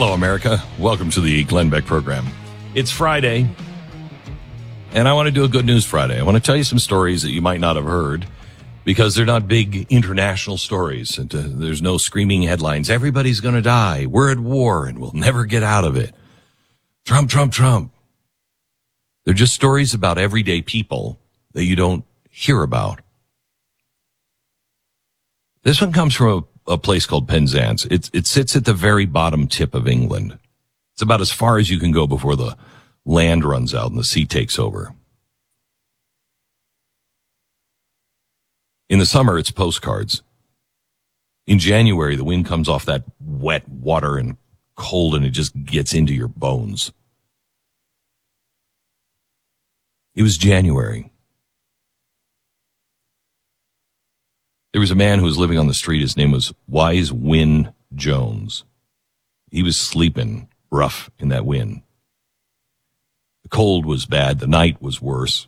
Hello, America. Welcome to the Glenn Beck program. It's Friday, and I want to do a Good News Friday. I want to tell you some stories that you might not have heard because they're not big international stories. And, there's no screaming headlines. Everybody's going to die. We're at war, and we'll never get out of it. Trump, Trump, Trump. They're just stories about everyday people that you don't hear about. This one comes from a place called Penzance. It sits at the very bottom tip of England. It's about as far as you can go before the land runs out and the sea takes over. In the summer, it's postcards. In January, the wind comes off that wet water and cold, and it just gets into your bones. It was January. There was a man who was living on the street. His name was Wise Win Jones. He was sleeping rough in that wind. The cold was bad. The night was worse.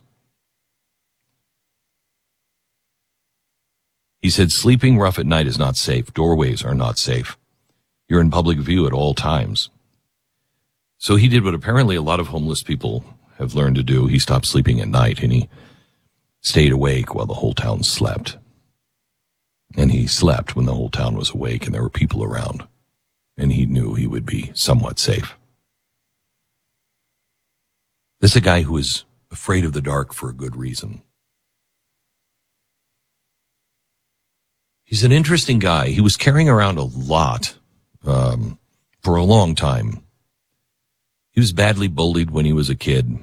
He said, sleeping rough at night is not safe. Doorways are not safe. You're in public view at all times. So he did what apparently a lot of homeless people have learned to do. He stopped sleeping at night, and he stayed awake while the whole town slept. And he slept when the whole town was awake and there were people around. And he knew he would be somewhat safe. This is a guy who was afraid of the dark for a good reason. He's an interesting guy. He was carrying around a lot for a long time. He was badly bullied when he was a kid.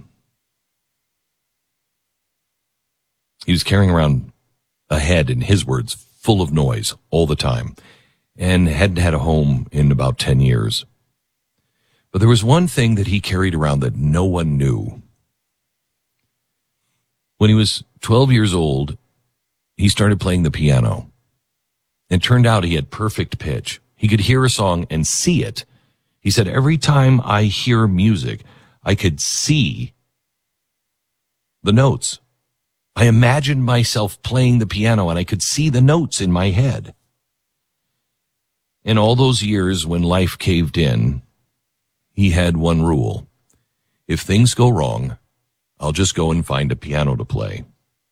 He was carrying around a head, in his words, full of noise all the time, and hadn't had a home in about 10 years. But there was one thing that he carried around that no one knew. When he was 12 years old, he started playing the piano. It turned out he had perfect pitch. He could hear a song and see it. He said, every time I hear music, I could see the notes. I imagined myself playing the piano, and I could see the notes in my head. In all those years when life caved in, he had one rule. If things go wrong, I'll just go and find a piano to play.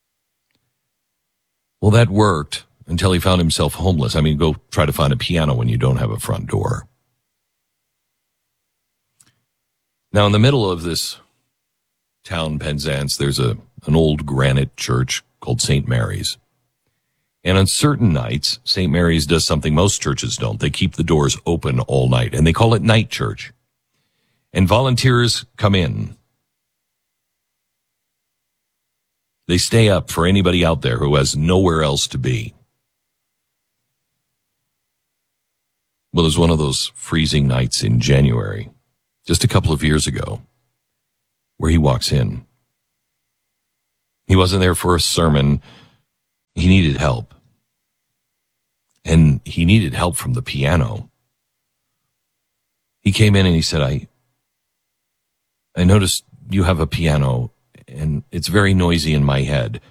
Well, that worked until he found himself homeless. I mean, go try to find a piano when you don't have a front door. Now, in the middle of this town, Penzance, there's an old granite church called St. Mary's. And on certain nights, St. Mary's does something most churches don't. They keep the doors open all night, and they call it night church. And volunteers come in. They stay up for anybody out there who has nowhere else to be. Well, it was one of those freezing nights in January, just a couple of years ago, where he walks in. He wasn't there for a sermon. He needed help. And he needed help from the piano. He came in and he said, I noticed you have a piano and it's very noisy in my head.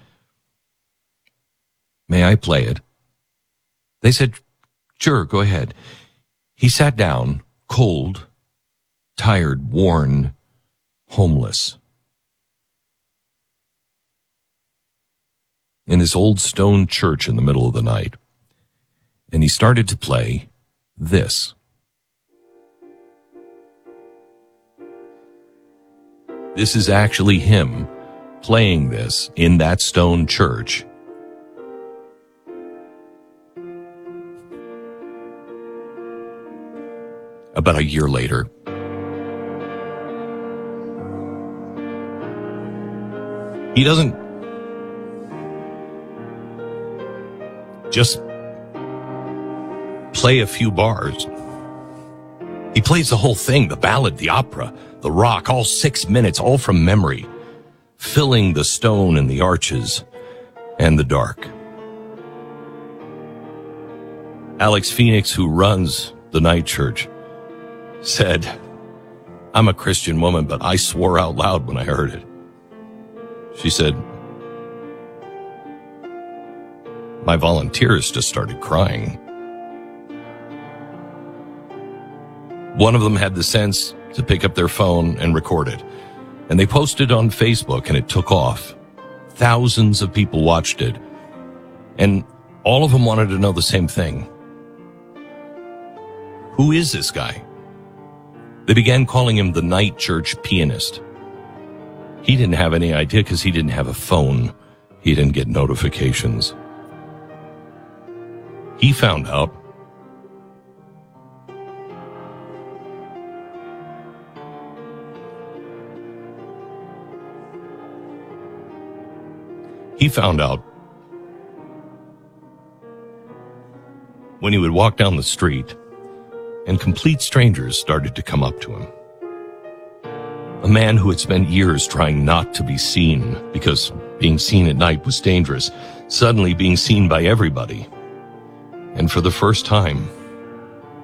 May I play it? They said, sure, go ahead. He sat down, cold, tired, worn, homeless. In this old stone church in the middle of the night. And he started to play this. This is actually him playing this in that stone church. About a year later. He doesn't just play a few bars. He plays the whole thing, the ballad, the opera, the rock, all 6 minutes, all from memory, filling the stone and the arches and the dark. Alex Phoenix, who runs the night church, said, I'm a Christian woman, but I swore out loud when I heard it. She said, my volunteers just started crying. One of them had the sense to pick up their phone and record it. And they posted on Facebook, and it took off. Thousands of people watched it. And all of them wanted to know the same thing. Who is this guy? They began calling him the night church pianist. He didn't have any idea because he didn't have a phone. He didn't get notifications. He found out. He found out when he would walk down the street and complete strangers started to come up to him. A man who had spent years trying not to be seen because being seen at night was dangerous, suddenly being seen by everybody. And for the first time,